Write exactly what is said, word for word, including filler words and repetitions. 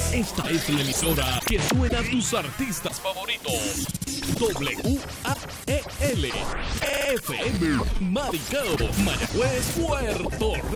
Esta es la emisora que suena a tus artistas favoritos. W A E L F M Maricao, Mayagüez, Puerto